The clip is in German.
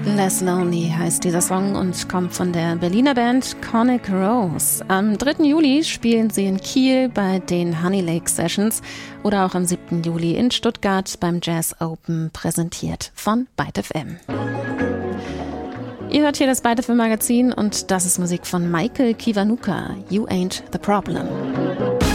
Less Lonely heißt dieser Song und kommt von der Berliner Band Conic Rose. Am 3. Juli spielen sie in Kiel bei den Honey Lake Sessions oder auch am 7. Juli in Stuttgart beim Jazz Open, präsentiert von Byte FM. Ihr hört hier das Byte FM Magazin und das ist Musik von Michael Kiwanuka, You Ain't the Problem.